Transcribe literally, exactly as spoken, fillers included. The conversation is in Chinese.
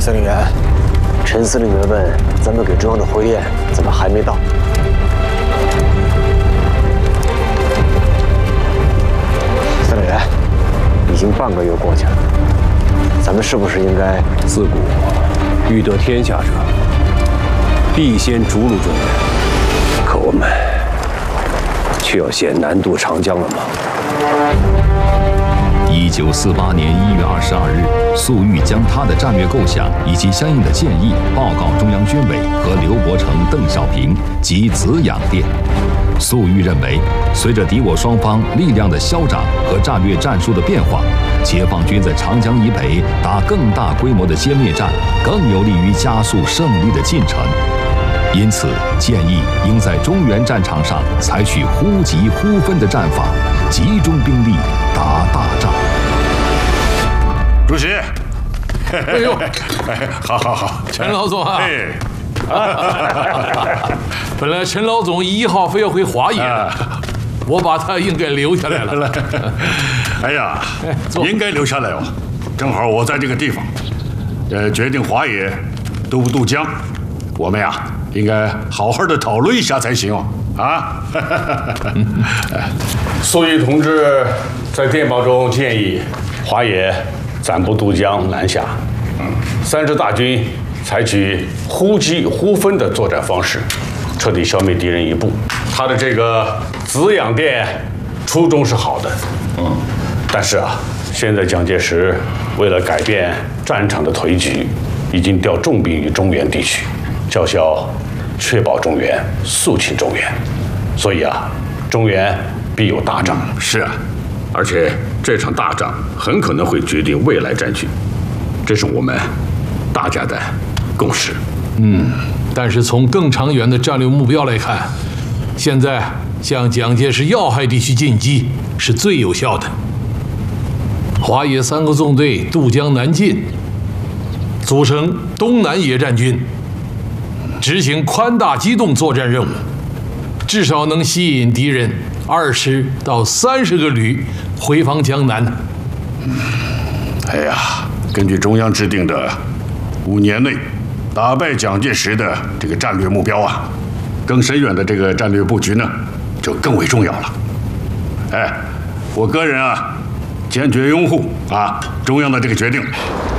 司令员，陈司令员问咱们给中央的回电怎么还没到？司令员，已经半个月过去了，咱们是不是应该？ 自古欲得天下者，必先逐鹿中原。可我们却要先南渡长江了吗？ 一九四八年一月二十二日，粟裕将他的战略构想以及相应的建议报告中央军委和刘伯承、邓小平及子养殿。粟裕认为，随着敌我双方力量的消长和战略战术的变化，解放军在长江以北打更大规模的歼灭战，更有利于加速胜利的进程。因此，建议应在中原战场上采取忽急忽分的战法，集中兵力打大仗。 主席， 哎呦， 好好好， 陈老总啊！ 哎， 本来陈老总一号非要回华野，我把他应该留下来了。 哎呀，应该留下来哦，正好我在这个地方，呃，决定华野渡不渡江，我们呀应该好好的讨论一下才行哦。啊， 粟裕同志在电报中建议，华野暂不渡江南下，三支大军采取忽击忽分的作战方式，彻底消灭敌人一部。他的这个子养殿初衷是好的，嗯，但是啊，现在蒋介石为了改变战场的颓局，已经调重兵于中原地区，叫嚣确保中原，肃清中原，所以啊，中原必有大仗。 是啊，而且这场大仗很可能会决定未来战局，这是我们大家的共识。 嗯，但是从更长远的战略目标来看，现在向蒋介石要害地区进击是最有效的。华野三个纵队渡江南进，组成东南野战军，执行宽大机动作战任务，至少能吸引敌人二十到三十个旅回防江南。 哎呀，根据中央制定的五年内打败蒋介石的这个战略目标啊，更深远的这个战略布局呢，就更为重要了。哎，我个人啊，坚决拥护啊中央的这个决定。